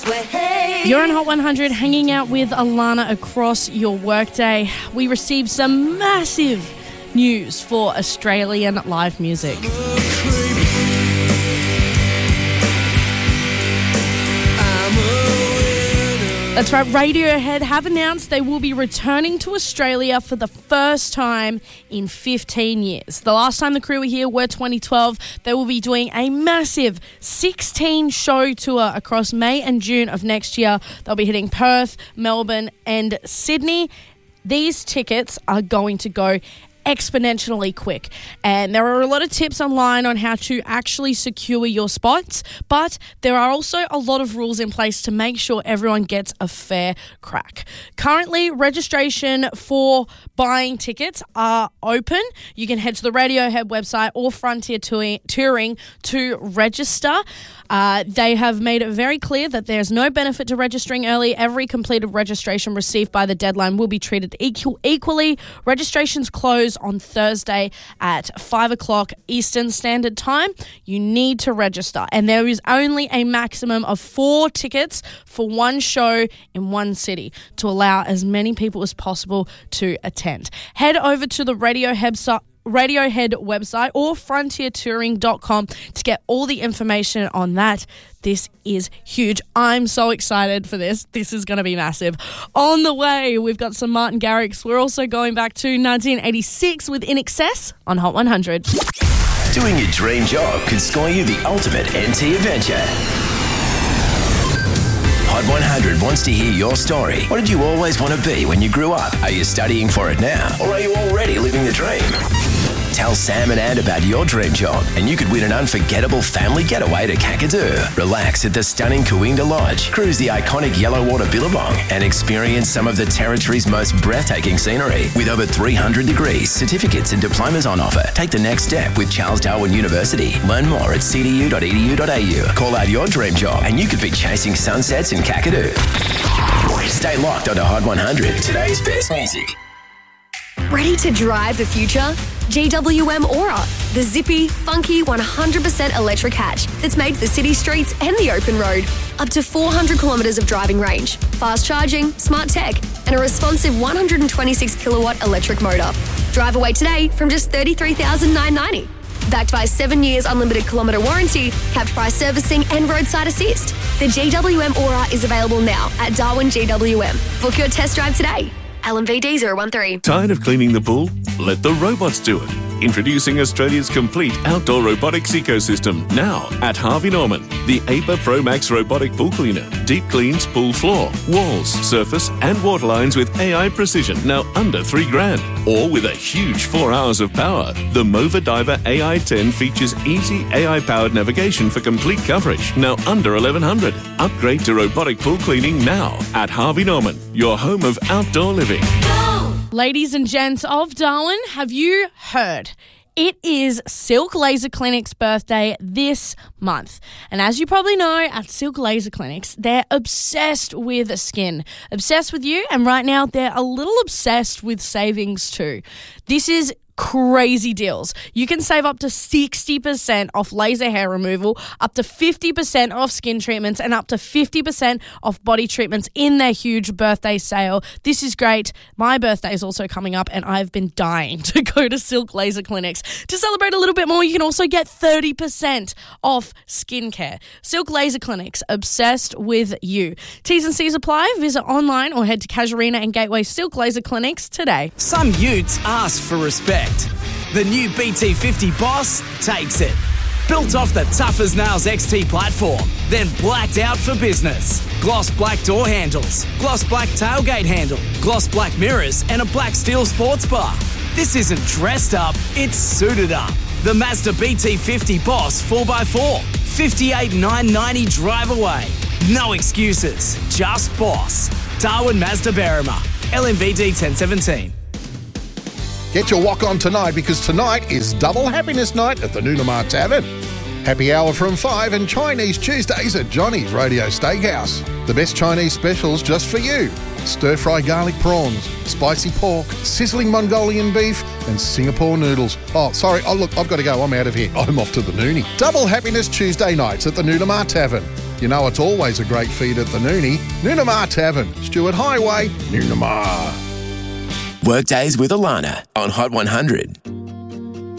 You're on Hot 100 hanging out with Alana across your workday. We received some massive news for Australian live music. That's right, Radiohead have announced they will be returning to Australia for the first time in 15 years. The last time the crew were here were 2012. They will be doing a massive 16-show tour across May and June of next year. They'll be hitting Perth, Melbourne and Sydney. These tickets are going to go exponentially quick, and there are a lot of tips online on how to actually secure your spots, but there are also a lot of rules in place to make sure everyone gets a fair crack. Currently, registration for buying tickets are open. You can head to the Radiohead website or Frontier Touring to register. They have made it very clear that there's no benefit to registering early. Every completed registration received by the deadline will be treated equally. Registrations close on Thursday at 5 o'clock Eastern Standard Time. You need to register, and there is only a maximum of 4 tickets for one show in one city to allow as many people as possible to attend. Head over to the Radiohead website or frontiertouring.com to get all the information on that. This is huge. I'm so excited for this. This is going to be massive. On the way, we've got some Martin Garrix. We're also going back to 1986 with In Excess on Hot 100. Doing your dream job could score you the ultimate NT adventure. Hot 100 wants to hear your story. What did you always want to be when you grew up? Are you studying for it now? Or are you already living the dream? Tell Sam and Ant about your dream job and you could win an unforgettable family getaway to Kakadu. Relax at the stunning Coonda Lodge, cruise the iconic Yellowwater Billabong and experience some of the territory's most breathtaking scenery. With over 300 degrees, certificates and diplomas on offer, take the next step with Charles Darwin University. Learn more at cdu.edu.au. Call out your dream job and you could be chasing sunsets in Kakadu. Stay locked onto Hot 100, today's best music. Ready to drive the future? GWM Aura, the zippy, funky, 100% electric hatch that's made for city streets and the open road. Up to 400 kilometres of driving range, fast charging, smart tech, and a responsive 126 kilowatt electric motor. Drive away today from just $33,990. Backed by 7 years unlimited kilometre warranty, capped price servicing and roadside assist. The GWM Aura is available now at Darwin GWM. Book your test drive today. LMVD 013. Tired of cleaning the pool? Let the robots do it. Introducing Australia's complete outdoor robotics ecosystem now at Harvey Norman. The APA Pro Max robotic pool cleaner. Deep cleans pool floor, walls, surface and water lines with AI precision. Now under $3,000. Or with a huge 4 hours of power. The Mova Diver AI 10 features easy AI-powered navigation for complete coverage. Now under $1,100. Upgrade to robotic pool cleaning now at Harvey Norman. Your home of outdoor living. Ladies and gents of Darwin, have you heard? It is Silk Laser Clinic's birthday this month. And as you probably know, at Silk Laser Clinics, they're obsessed with skin. Obsessed with you, and right now they're a little obsessed with savings too. This is crazy deals. You can save up to 60% off laser hair removal, up to 50% off skin treatments, and up to 50% off body treatments in their huge birthday sale. This is great. My birthday is also coming up, and I've been dying to go to Silk Laser Clinics. To celebrate a little bit more, you can also get 30% off skincare. Silk Laser Clinics, obsessed with you. T's and C's apply. Visit online or head to Casuarina and Gateway Silk Laser Clinics today. Some utes ask for respect. The new BT50 Boss takes it. Built off the tough as nails XT platform, then blacked out for business. Gloss black door handles, gloss black tailgate handle, gloss black mirrors, and a black steel sports bar. This isn't dressed up, it's suited up. The Mazda BT50 Boss 4x4, $58,990 drive away. No excuses, just boss. Darwin Mazda Berrima, LMVD 1017. Get your walk on tonight because tonight is Double Happiness Night at the Nunamar Tavern. Happy hour from 5 and Chinese Tuesdays at Johnny's Radio Steakhouse. The best Chinese specials just for you. Stir-fry garlic prawns, spicy pork, sizzling Mongolian beef and Singapore noodles. Oh, sorry. Oh, look, I've got to go. I'm out of here. I'm off to the Noonie. Double Happiness Tuesday nights at the Nunamar Tavern. You know it's always a great feed at the Noonie. Noonamar Tavern, Stewart Highway, Noonamar. Workdays with Alana on Hot 100.